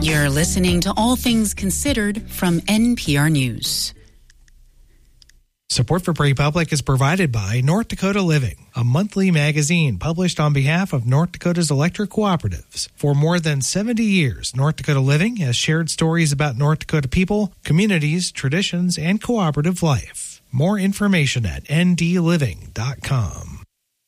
You're listening to All Things Considered from NPR News. Support for PrePublic is provided by North Dakota Living, a monthly magazine published on behalf of North Dakota's electric cooperatives. For more than 70 years, North Dakota Living has shared stories about North Dakota people, communities, traditions, and cooperative life. More information at ndliving.com.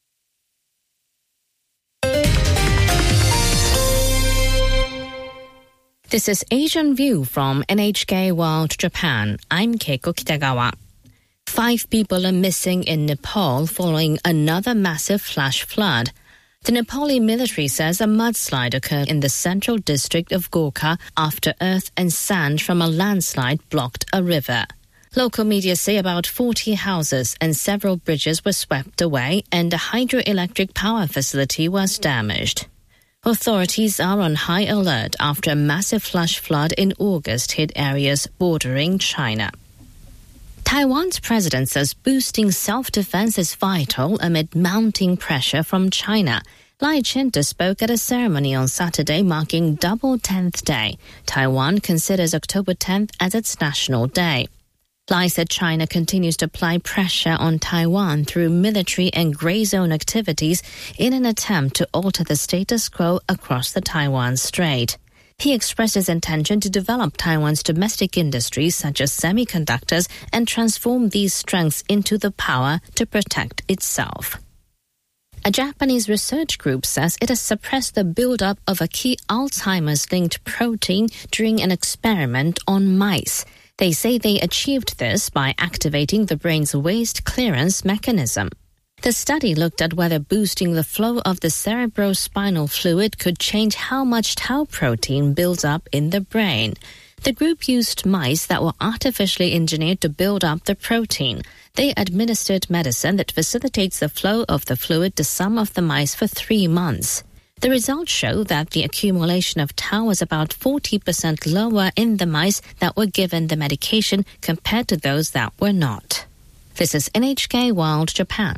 This is Asian View from NHK World Japan. I'm Keiko Kitagawa. 5 people are missing in Nepal following another massive flash flood. The Nepali military says a mudslide occurred in the central district of Gorkha after earth and sand from a landslide blocked a river. Local media say about 40 houses and several bridges were swept away and a hydroelectric power facility was damaged. Authorities are on high alert after a massive flash flood in August hit areas bordering China. Taiwan's president says boosting self-defense is vital amid mounting pressure from China. Lai Ching-te spoke at a ceremony on Saturday marking Double 10th Day. Taiwan considers October 10th as its national day. Lai said China continues to apply pressure on Taiwan through military and gray zone activities in an attempt to alter the status quo across the Taiwan Strait. He expressed his intention to develop Taiwan's domestic industries such as semiconductors and transform these strengths into the power to protect itself. A Japanese research group says it has suppressed the buildup of a key Alzheimer's-linked protein during an experiment on mice. They say they achieved this by activating the brain's waste clearance mechanism. The study looked at whether boosting the flow of the cerebrospinal fluid could change how much tau protein builds up in the brain. The group used mice that were artificially engineered to build up the protein. They administered medicine that facilitates the flow of the fluid to some of the mice for 3 months. The results show that the accumulation of tau was about 40% lower in the mice that were given the medication compared to those that were not. This is NHK World Japan.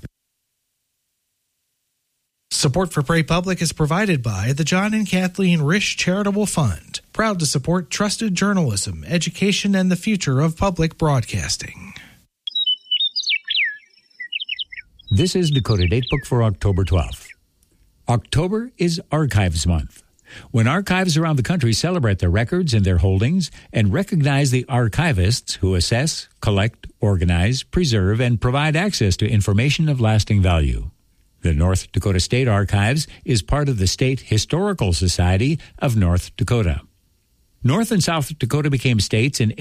Support for PrePublic is provided by the John and Kathleen Risch Charitable Fund, proud to support trusted journalism, education, and the future of public broadcasting. This is Dakota Datebook for October 12th. October is Archives Month, when archives around the country celebrate their records and their holdings and recognize the archivists who assess, collect, organize, preserve, and provide access to information of lasting value. The North Dakota State Archives is part of the State Historical Society of North Dakota. North and South Dakota became states in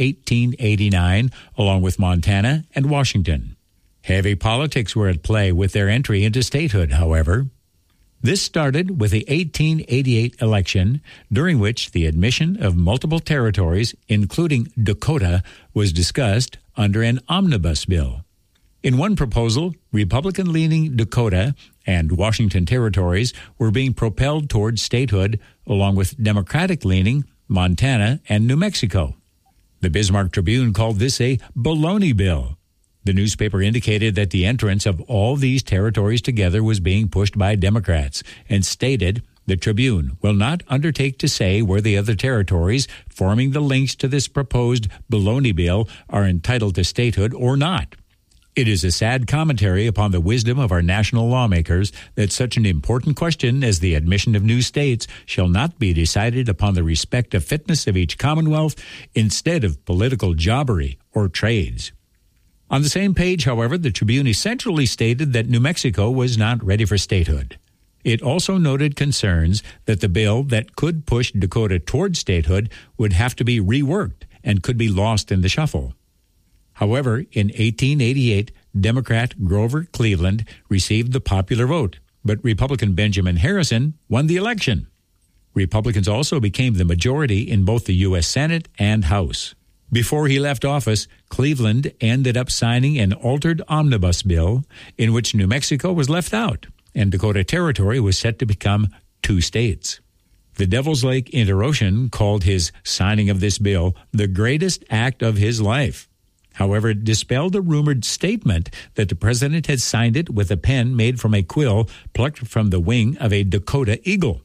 1889, along with Montana and Washington. Heavy politics were at play with their entry into statehood, however. This started with the 1888 election, during which the admission of multiple territories, including Dakota, was discussed under an omnibus bill. In one proposal, Republican-leaning Dakota and Washington territories were being propelled towards statehood, along with Democratic-leaning Montana and New Mexico. The Bismarck Tribune called this a baloney bill. The newspaper indicated that the entrance of all these territories together was being pushed by Democrats and stated, "The Tribune will not undertake to say where the other territories forming the links to this proposed baloney bill are entitled to statehood or not. It is a sad commentary upon the wisdom of our national lawmakers that such an important question as the admission of new states shall not be decided upon the respective fitness of each commonwealth instead of political jobbery or trades." On the same page, however, the Tribune essentially stated that New Mexico was not ready for statehood. It also noted concerns that the bill that could push Dakota toward statehood would have to be reworked and could be lost in the shuffle. However, in 1888, Democrat Grover Cleveland received the popular vote, but Republican Benjamin Harrison won the election. Republicans also became the majority in both the U.S. Senate and House. Before he left office, Cleveland ended up signing an altered omnibus bill in which New Mexico was left out, and Dakota Territory was set to become 2 states. The Devil's Lake Inter-Ocean called his signing of this bill the greatest act of his life. However, it dispelled a rumored statement that the president had signed it with a pen made from a quill plucked from the wing of a Dakota eagle.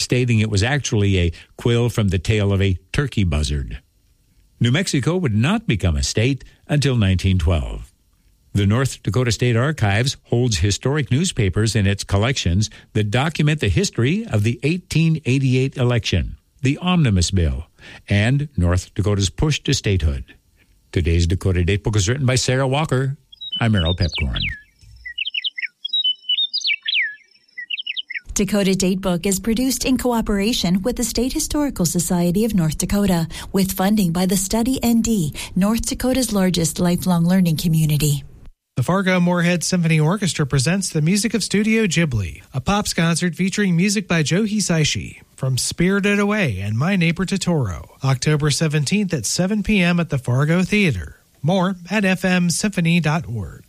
stating it was actually a quill from the tail of a turkey buzzard. New Mexico would not become a state until 1912. The North Dakota State Archives holds historic newspapers in its collections that document the history of the 1888 election, the Omnibus Bill, and North Dakota's push to statehood. Today's Dakota Datebook is written by Sarah Walker. I'm Errol Pepcorn. Dakota Datebook is produced in cooperation with the State Historical Society of North Dakota, with funding by the Study ND, North Dakota's largest lifelong learning community. The Fargo-Moorhead Symphony Orchestra presents the music of Studio Ghibli, a Pops concert featuring music by Joe Hisaishi from Spirited Away and My Neighbor Totoro, October 17th at 7 p.m. at the Fargo Theater. More at fmsymphony.org.